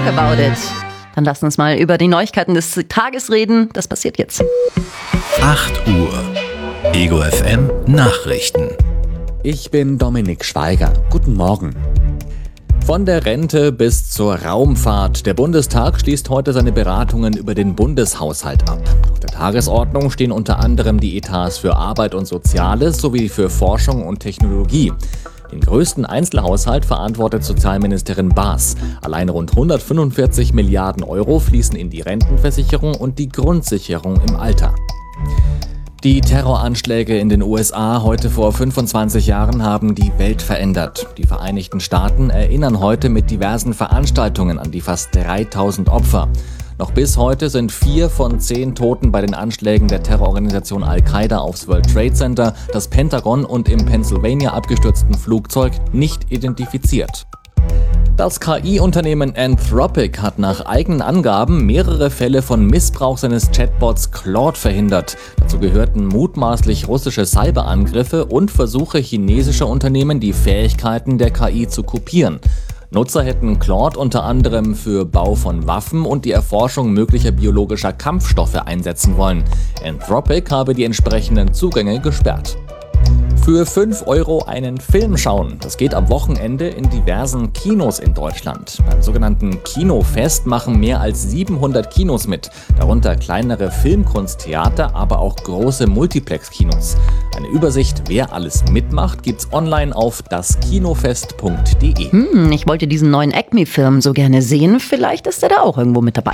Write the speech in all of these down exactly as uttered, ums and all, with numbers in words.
about it. Dann lasst uns mal über die Neuigkeiten des Tages reden. Das passiert jetzt. acht Uhr. Ego F M Nachrichten. Ich bin Dominik Schweiger. Guten Morgen. Von der Rente bis zur Raumfahrt. Der Bundestag schließt heute seine Beratungen über den Bundeshaushalt ab. Auf der Tagesordnung stehen unter anderem die Etats für Arbeit und Soziales sowie für Forschung und Technologie. Den größten Einzelhaushalt verantwortet Sozialministerin Baas. Allein rund hundertfünfundvierzig Milliarden Euro fließen in die Rentenversicherung und die Grundsicherung im Alter. Die Terroranschläge in den U S A heute vor fünfundzwanzig Jahren haben die Welt verändert. Die Vereinigten Staaten erinnern heute mit diversen Veranstaltungen an die fast dreitausend Opfer. Noch bis heute sind vier von zehn Toten bei den Anschlägen der Terrororganisation Al-Qaida aufs World Trade Center, das Pentagon und im Pennsylvania abgestürzten Flugzeug nicht identifiziert. Das K I-Unternehmen Anthropic hat nach eigenen Angaben mehrere Fälle von Missbrauch seines Chatbots Claude verhindert. Dazu gehörten mutmaßlich russische Cyberangriffe und Versuche chinesischer Unternehmen, die Fähigkeiten der K I zu kopieren. Nutzer hätten Claude unter anderem für Bau von Waffen und die Erforschung möglicher biologischer Kampfstoffe einsetzen wollen. Anthropic habe die entsprechenden Zugänge gesperrt. Für fünf Euro einen Film schauen. Das geht am Wochenende in diversen Kinos in Deutschland. Beim sogenannten Kinofest machen mehr als siebenhundert Kinos mit, darunter kleinere Filmkunsttheater, aber auch große Multiplex-Kinos. Eine Übersicht, wer alles mitmacht, gibt's online auf das kinofest punkt de. Hm, ich wollte diesen neuen Acme-Film so gerne sehen. Vielleicht ist er da auch irgendwo mit dabei.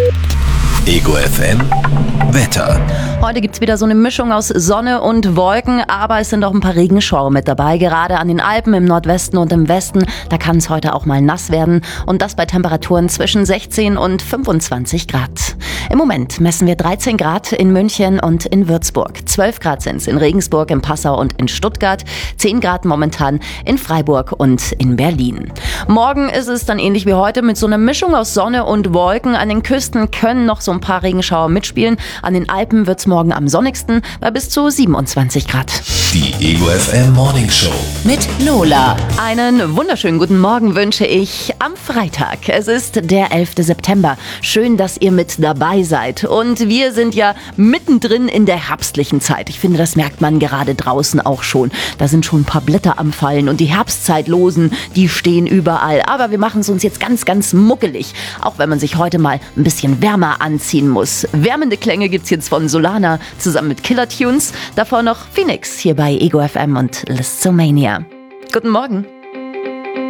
Ego F M Wetter. Heute gibt's wieder so eine Mischung aus Sonne und Wolken, aber es sind auch ein paar Regenschauer mit dabei. Gerade an den Alpen im Nordwesten und im Westen, da kann es heute auch mal nass werden. Und das bei Temperaturen zwischen sechzehn und fünfundzwanzig Grad. Im Moment messen wir dreizehn Grad in München und in Würzburg. zwölf Grad sind es in Regensburg, in Passau und in Stuttgart. zehn Grad momentan in Freiburg und in Berlin. Morgen ist es dann ähnlich wie heute mit so einer Mischung aus Sonne und Wolken. An den Küsten können noch so ein paar Regenschauer mitspielen. An den Alpen wird es morgen am sonnigsten bei bis zu siebenundzwanzig Grad. Die Ego F M Morning Show Mit Lola. Einen wunderschönen guten Morgen wünsche ich am Freitag. Es ist der elfte September. Schön, dass ihr mit dabei seid. Und wir sind ja mittendrin in der herbstlichen Zeit. Ich finde, das merkt man gerade draußen auch schon. Da sind schon ein paar Blätter am Fallen und die Herbstzeitlosen, die stehen überall. Aber wir machen es uns jetzt ganz, ganz muckelig. Auch wenn man sich heute mal ein bisschen wärmer anziehen muss. Wärmende Klänge gibt's jetzt von Solana zusammen mit Killer Tunes. Davor noch Phoenix hier bei Ego F M und Listomania. Guten Morgen.